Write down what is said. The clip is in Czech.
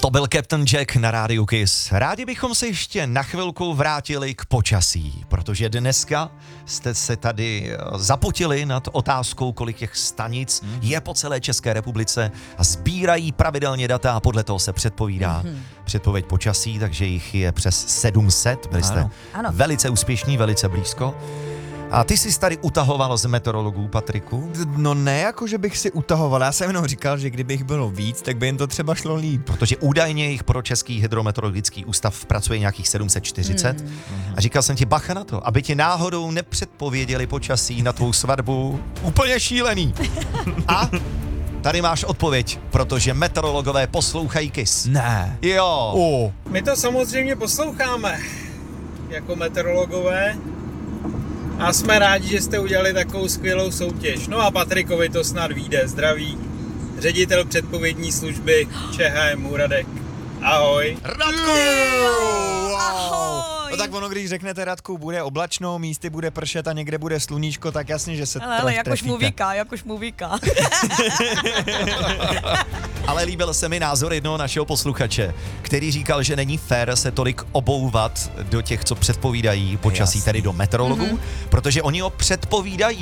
To byl Captain Jack na Rádiu Kiss. Rádi bychom se ještě na chvilku vrátili k počasí, protože dneska jste se tady zapotili nad otázkou, kolik těch stanic je po celé České republice a sbírají pravidelně data a podle toho se předpovídá předpověď počasí, takže jich je přes 700. Byli jste velice úspěšní, velice blízko. A ty jsi tady utahoval z meteorologů, Patriku? No ne, jako že bych si utahoval, já jsem jenom říkal, že kdyby jich bylo víc, tak by jim to třeba šlo líp. Protože údajně jich pro Český hydrometeorologický ústav pracuje nějakých 740. A říkal jsem ti, bacha na to, aby ti náhodou nepředpověděli počasí na tvou svatbu. Úplně šílený. A tady máš odpověď, protože meteorologové poslouchají Kiss. Ne. Jo. My to samozřejmě posloucháme jako meteorologové a jsme rádi, že jste udělali takovou skvělou soutěž. No a Patrikovi to snad vyjde. Zdraví ředitel předpovědní služby ČHM Radek. Ahoj. Radku! No tak ono, když řeknete, Radku, bude oblačno, místy bude pršet a někde bude sluníčko, tak jasně, že se ale jakož mu víká. Ale líbil se mi názor jednoho našeho posluchače, který říkal, že není fér se tolik obouvat do těch, co předpovídají počasí, tedy do meteorologů, protože oni ho předpovídají.